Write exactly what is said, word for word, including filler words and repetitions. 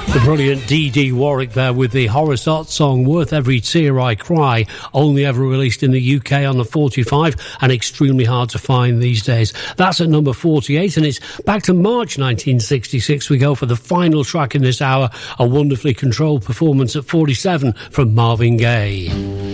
The brilliant Dee Dee Warwick there with the Horace Ott song Worth Every Tear I Cry, only ever released in the U K on the forty-five and extremely hard to find these days. That's at number forty-eight, and it's back to March nineteen sixty-six we go for the final track in this hour, a wonderfully controlled performance at forty-seven from Marvin Gaye.